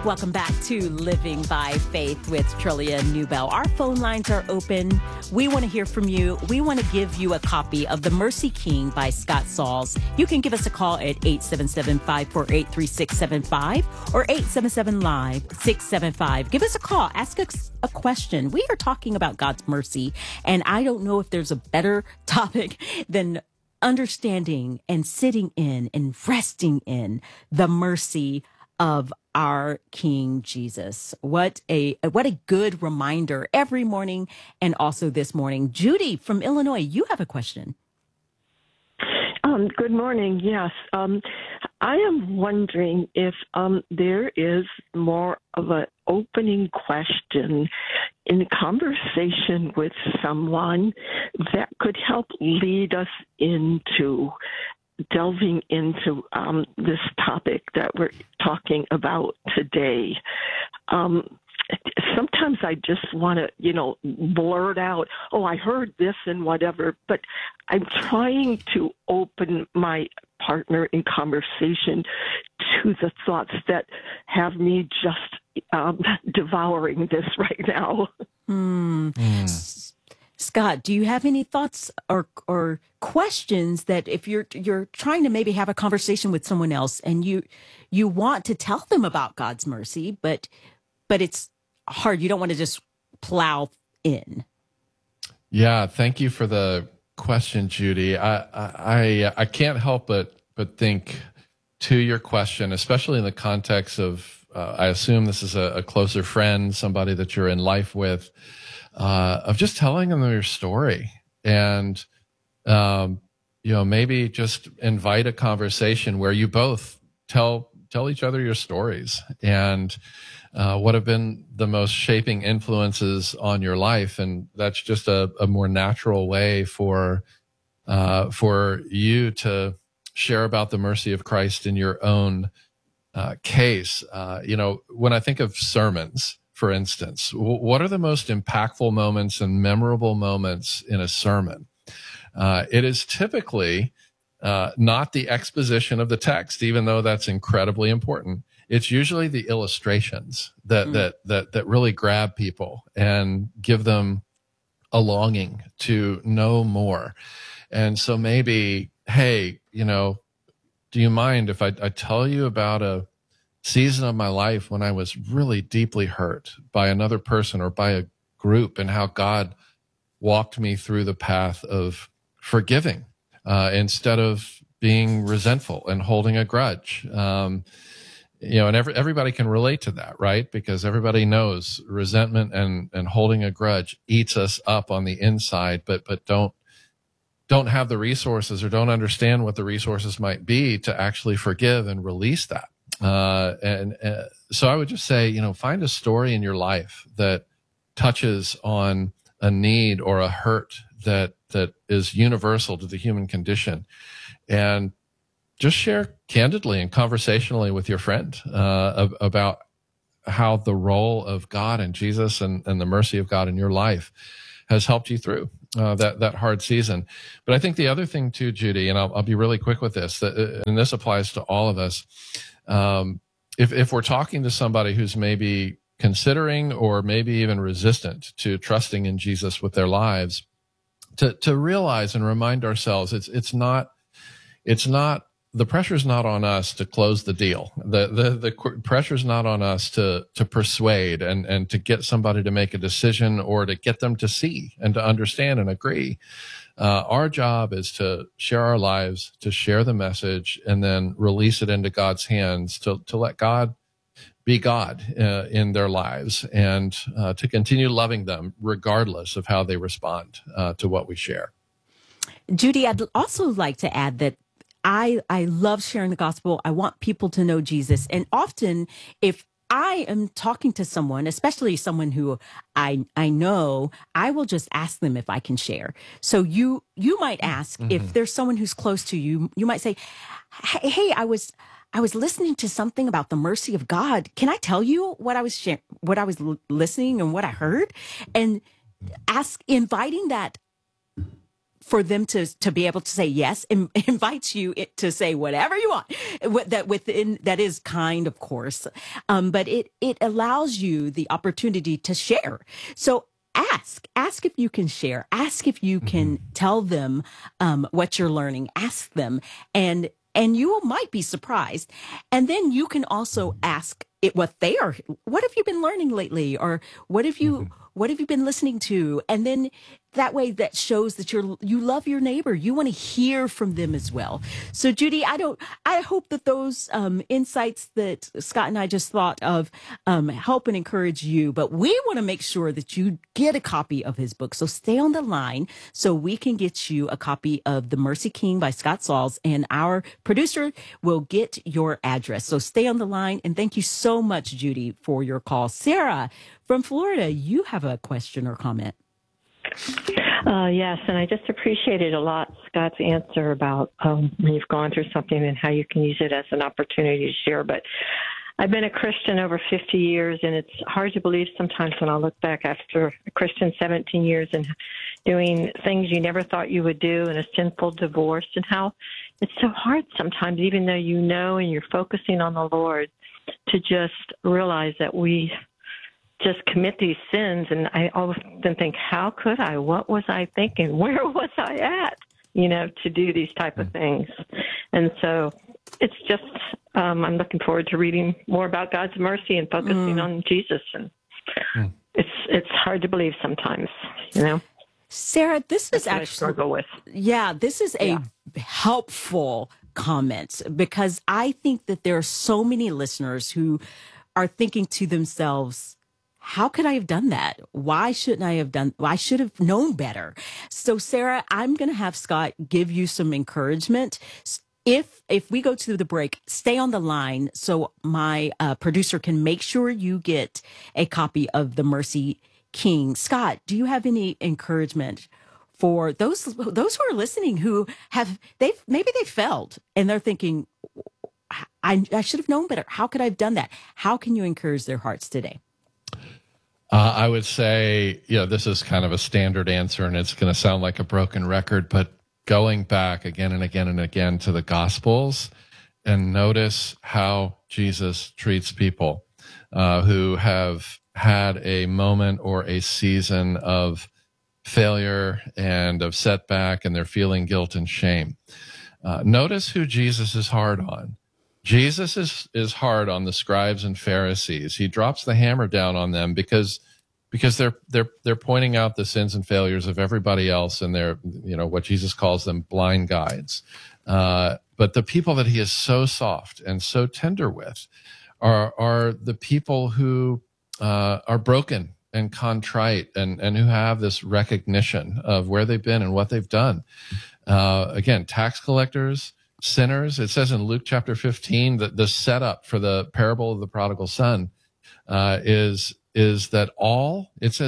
Welcome back to Living by Faith with Trillia Newbell. Our phone lines are open. We want to hear from you. We want to give you a copy of The Mercy King by Scott Sauls. You can give us a call at 877-548-3675 or 877-LIVE-675. Give us a call. Ask us a question. We are talking about God's mercy, and I don't know if there's a better topic than understanding and sitting in and resting in the mercy of our King Jesus. What a good reminder every morning and also this morning. Judy from Illinois, you have a question. Good morning. Yes. I am wondering if there is more of an opening question in conversation with someone that could help lead us into delving into this topic that we're talking about today. Sometimes I just want to, blurt out, oh, I heard this and whatever, but I'm trying to open my partner in conversation to the thoughts that have me just devouring this right now. Scott, do you have any thoughts or questions that if you're trying to maybe have a conversation with someone else and you want to tell them about God's mercy, but it's hard. You don't want to just plow in. Yeah, thank you for the question, Judy. I can't help but think to your question, especially in the context of I assume this is a closer friend, somebody that you're in life with. Of just telling them your story and, maybe just invite a conversation where you both tell each other your stories and, what have been the most shaping influences on your life. And that's just a more natural way for you to share about the mercy of Christ in your own, case. When I think of sermons, for instance, what are the most impactful moments and memorable moments in a sermon? It is typically not the exposition of the text, even though that's incredibly important. It's usually the illustrations that really grab people and give them a longing to know more. And so maybe, hey, do you mind if I tell you about a season of my life when I was really deeply hurt by another person or by a group and how God walked me through the path of forgiving instead of being resentful and holding a grudge. And everybody can relate to that, right? Because everybody knows resentment and holding a grudge eats us up on the inside, but don't have the resources or don't understand what the resources might be to actually forgive and release that. So I would just say, find a story in your life that touches on a need or a hurt that is universal to the human condition, and just share candidly and conversationally with your friend about how the role of God and Jesus and the mercy of God in your life has helped you through that hard season. But I think the other thing too, Judy, and I'll be really quick with this, and this applies to all of us. If we're talking to somebody who's maybe considering or maybe even resistant to trusting in Jesus with their lives, to realize and remind ourselves it's not the pressure's not on us to close the deal. The pressure's not on us to persuade and to get somebody to make a decision or to get them to see and to understand and agree. Our job is to share our lives, to share the message, and then release it into God's hands to let God be God in their lives and to continue loving them regardless of how they respond to what we share. Judy, I'd also like to add that I love sharing the gospel. I want people to know Jesus. And often if I am talking to someone, especially someone who I know, I will just ask them if I can share. So you might ask if there's someone who's close to you, you might say, hey, I was listening to something about the mercy of God. Can I tell you what I was listening and what I heard? And inviting that for them to be able to say yes, invites you to say whatever you want. That is kind, of course, but it allows you the opportunity to share. So ask if you can share. Ask if you can tell them what you're learning. Ask them, and you might be surprised. And then you can also ask what have you been learning lately, or what have you been listening to? And then that way, that shows that you love your neighbor. You want to hear from them as well. So, Judy, I hope that those insights that Scott and I just thought of help and encourage you. But we want to make sure that you get a copy of his book. So stay on the line so we can get you a copy of The Mercy King by Scott Sauls, and our producer will get your address. So stay on the line, and thank you so much, Judy, for your call. Sarah from Florida, you have a question or comment. Yes, and I just appreciated a lot Scott's answer about when you've gone through something and how you can use it as an opportunity to share. But I've been a Christian over 50 years, and it's hard to believe sometimes when I look back after a Christian 17 years and doing things you never thought you would do, and a sinful divorce, and how it's so hard sometimes, even though you know and you're focusing on the Lord, to just realize that we just commit these sins. And I often think, how could I? What was I thinking? Where was I at, to do these type of things? And so it's just, I'm looking forward to reading more about God's mercy and focusing on Jesus. And it's hard to believe sometimes, Sarah, this is actually, I struggle with. Yeah, this is a helpful comment, because I think that there are so many listeners who are thinking to themselves, how could I have done that? Why should have known better? So, Sarah, I'm going to have Scott give you some encouragement. If we go to the break, stay on the line so my producer can make sure you get a copy of The Mercy King. Scott, do you have any encouragement for those who are listening who maybe they failed and they're thinking, I should have known better. How could I have done that? How can you encourage their hearts today? I would say, this is kind of a standard answer, and it's going to sound like a broken record, but going back again and again and again to the Gospels and notice how Jesus treats people who have had a moment or a season of failure and of setback, and they're feeling guilt and shame. Notice who Jesus is hard on. Jesus is hard on the scribes and Pharisees. He drops the hammer down on them because they're pointing out the sins and failures of everybody else, and they're, what Jesus calls them, blind guides. But the people that he is so soft and so tender with are the people who are broken and contrite and who have this recognition of where they've been and what they've done. Again, tax collectors, sinners. It says in Luke chapter 15 that the setup for the parable of the prodigal son is that all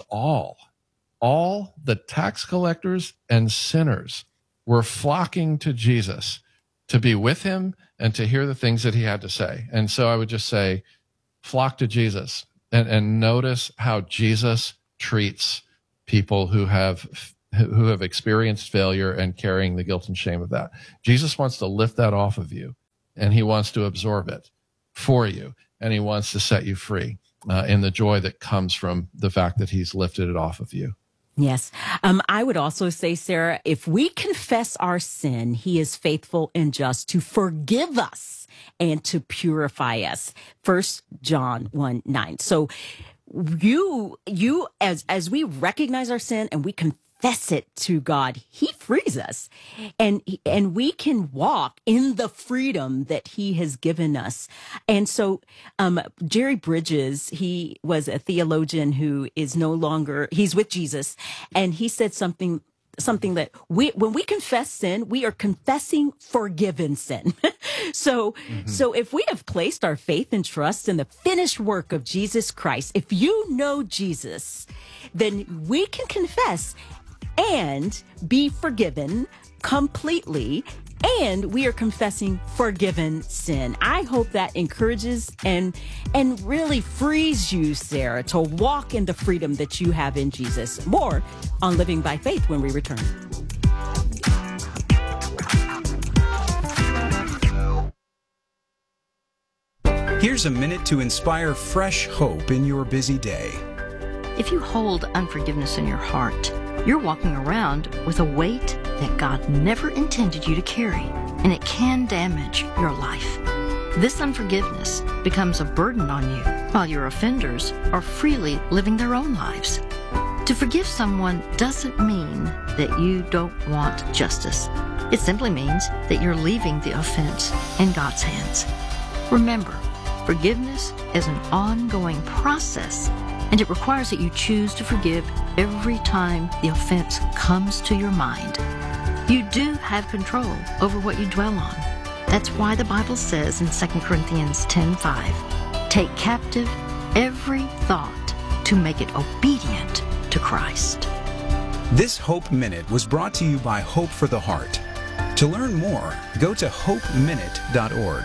the tax collectors and sinners were flocking to Jesus to be with him and to hear the things that he had to say. And so I would just say, flock to Jesus and notice how Jesus treats people who have experienced failure and carrying the guilt and shame of that. Jesus wants to lift that off of you, and he wants to absorb it for you, and he wants to set you free in the joy that comes from the fact that he's lifted it off of you. Yes. I would also say, Sarah, if we confess our sin, he is faithful and just to forgive us and to purify us. 1 John 1:9. So you as we recognize our sin and we confess it to God, he frees us, and we can walk in the freedom that he has given us. And so Jerry Bridges, he was a theologian who is no longer, he's with Jesus, and he said something that when we confess sin, we are confessing forgiven sin. So if we have placed our faith and trust in the finished work of Jesus Christ, if you know Jesus, then we can confess and be forgiven completely, and we are confessing forgiven sin. I hope that encourages and really frees you, Sarah, to walk in the freedom that you have in Jesus. More on Living by Faith when we return. Here's a minute to inspire fresh hope in your busy day. If you hold unforgiveness in your heart, you're walking around with a weight that God never intended you to carry, and it can damage your life. This unforgiveness becomes a burden on you, while your offenders are freely living their own lives. To forgive someone doesn't mean that you don't want justice. It simply means that you're leaving the offense in God's hands. Remember, forgiveness is an ongoing process, and it requires that you choose to forgive every time the offense comes to your mind. You do have control over what you dwell on. That's why the Bible says in 2 Corinthians 10:5, take captive every thought to make it obedient to Christ. This Hope Minute was brought to you by Hope for the Heart. To learn more, go to hopeminute.org.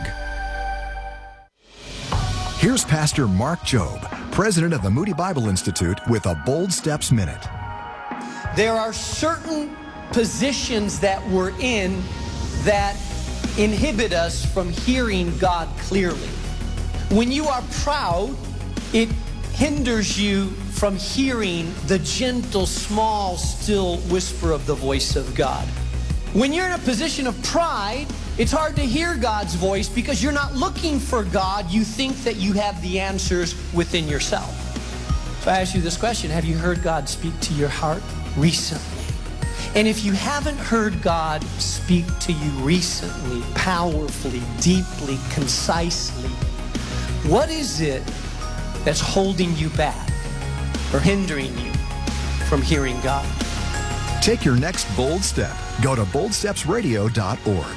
Here's Pastor Mark Jobe, president of the Moody Bible Institute, with a Bold Steps Minute. There are certain positions that we're in that inhibit us from hearing God clearly. When you are proud, it hinders you from hearing the gentle, small, still whisper of the voice of God. When you're in a position of pride, it's hard to hear God's voice because you're not looking for God. You think that you have the answers within yourself. So I ask you this question: have you heard God speak to your heart recently? And if you haven't heard God speak to you recently, powerfully, deeply, concisely, what is it that's holding you back or hindering you from hearing God? Take your next bold step. Go to boldstepsradio.org.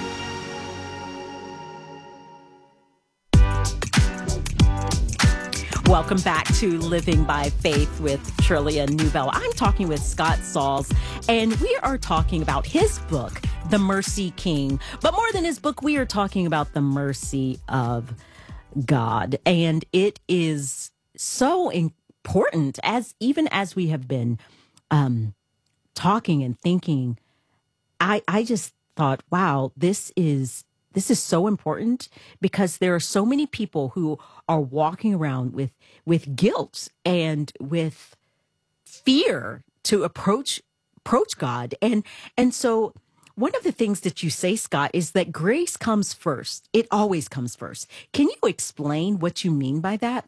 Welcome back to Living by Faith with Trillia Newbell. I'm talking with Scott Sauls, and we are talking about his book, The Mercy King. But more than his book, we are talking about the mercy of God. And it is so important, even as we have been talking and thinking. I just thought, wow, this is so important, because there are so many people who are walking around with guilt and with fear to approach God. And so one of the things that you say, Scott, is that grace comes first. It always comes first. Can you explain what you mean by that?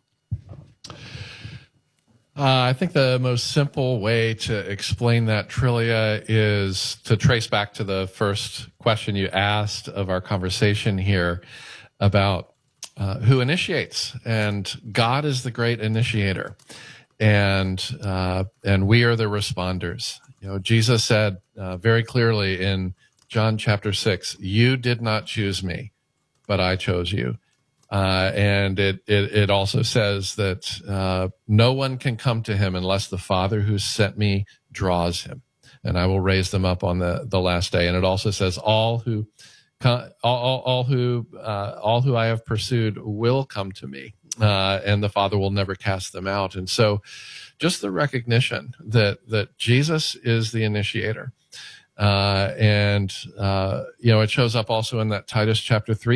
I think the most simple way to explain that, Trillia, is to trace back to the first question you asked of our conversation here about who initiates. And God is the great initiator, and we are the responders. You know, Jesus said very clearly in John chapter 6, "You did not choose me, but I chose you." And it also says that no one can come to him unless the Father who sent me draws him, and I will raise them up on the last day. And it also says all who I have pursued will come to me, and the Father will never cast them out. And so, just the recognition that Jesus is the initiator, and it shows up also in that Titus chapter 3.